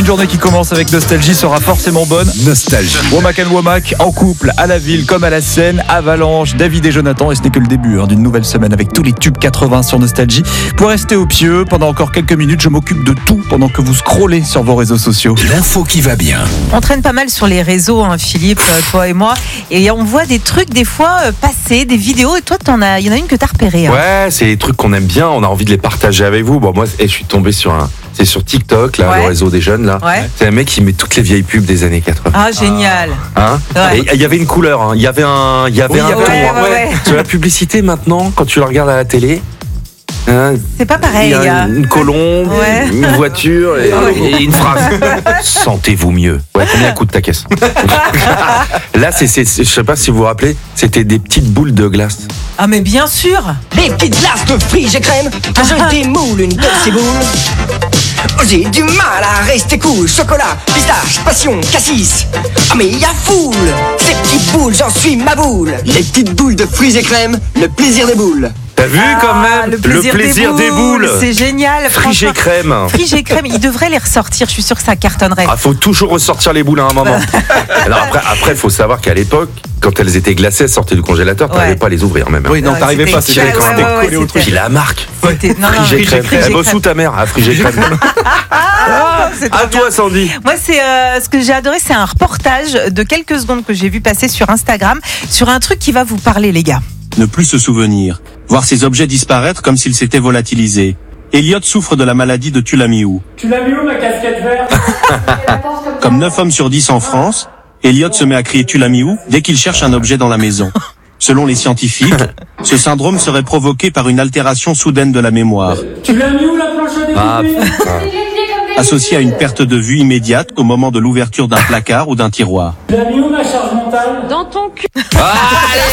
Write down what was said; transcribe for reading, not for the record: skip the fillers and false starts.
Une journée qui commence avec Nostalgie sera forcément bonne. Nostalgie. Womack and Womack en couple, à la ville comme à la scène, Avalanche, David et Jonathan. Et ce n'est que le début d'une nouvelle semaine avec tous les tubes 80 sur Nostalgie. Pour rester au pieu, pendant encore quelques minutes, je m'occupe de tout pendant que vous scrollez sur vos réseaux sociaux. L'info qui va bien. On traîne pas mal sur les réseaux, Philippe, toi et moi. Et on voit des trucs des fois passer, des vidéos. Et toi, il y en a une que t'as repérée. Ouais, c'est des trucs qu'on aime bien. On a envie de les partager avec vous. Bon, moi, je suis tombé c'est sur TikTok, là, le réseau des jeunes, là. Ouais. C'est un mec qui met toutes les vieilles pubs des années 80. Ah, génial. Hein Ouais. Et il y avait une couleur, il y avait un ton. ouais. Sur la publicité, maintenant, quand tu la regardes à la télé, C'est pas pareil. il y a une colombe, Ouais. une voiture et une phrase. Sentez-vous mieux. Ouais, combien coûte ta caisse? Là, je sais pas si vous vous rappelez, c'était des petites boules de glace. Ah, mais bien sûr. Des petites glaces de frige et crème, je démoule une de ces boules. J'ai du mal à rester cool. Chocolat, pistache, passion, cassis. Ah mais y a foule. Ces petites boules, j'en suis ma boule. Les petites boules de fruits et crème, le plaisir des boules. T'as vu quand même le plaisir des boules. C'est génial. Frige et crème. Frige et crème, ils devraient les ressortir. Je suis sûre que ça cartonnerait. Ah, faut toujours ressortir les boules à un moment. Alors après, il faut savoir qu'à l'époque, quand elles étaient glacées, elles sortaient du congélateur, t'arrivais pas à les ouvrir même. Oui, non, Ouais, t'arrivais pas, c'était c'était quand ouais, même ouais, collé au truc. Puis la marque. C'était- non, Frige et crème. Frige et Elle bosse crème. où ta mère? À Frige et crème. C'est trop À bien. toi, Sandy. Moi, c'est ce que j'ai adoré, c'est un reportage de quelques secondes que j'ai vu passer sur Instagram sur un truc qui va vous parler, les gars. Ne plus se souvenir. Voir ces objets disparaître comme s'ils s'étaient volatilisés. Elliot souffre de la maladie de Tulamiou. Tu l'as mis où ma casquette verte? Comme 9 hommes sur 10 en France, Elliot se met à crier Tulamiou dès qu'il cherche un objet dans la maison. Selon les scientifiques, ce syndrome serait provoqué par une altération soudaine de la mémoire, Tu l'as mis où la planche à découper? associée à une perte de vue immédiate au moment de l'ouverture d'un placard ou d'un tiroir. Tu l'as mis où ma charge mentale? Dans ton cul. Allez,